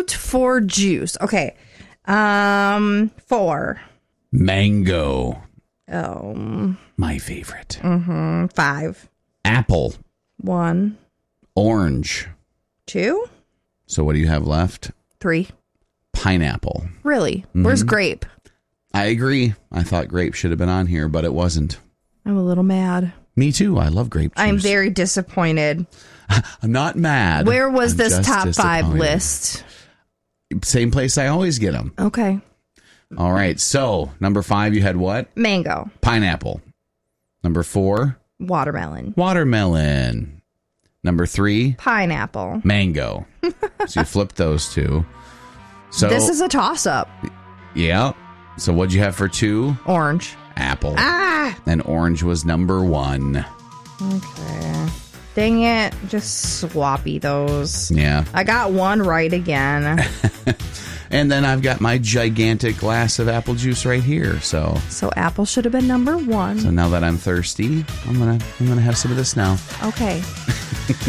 fruit for juice. Okay. 4. Mango. Oh. My favorite. 5. Apple. 1. Orange. 2. So what do you have left? 3. Pineapple. Really? Where's grape? I agree. I thought grape should have been on here, but it wasn't. I'm a little mad. Me too. I love grape juice. I'm very disappointed. I'm not mad. Where was I'm this just top 5 disappointed. list? Same place I always get them. Okay. All right. So, number 5, you had what? Mango. Pineapple. Number 4, Watermelon. watermelon. Number 3, Pineapple. mango. So you flipped those two. So This is a toss-up. yeah. So what'd you have for 2? Orange. Apple. Ah! And orange was number 1. Okay. Dang it. Just swappy those. Yeah. I got one right again. And then I've got my gigantic glass of apple juice right here. So So apple should have been number 1. now that I'm thirsty, I'm gonna have some of this now. Okay.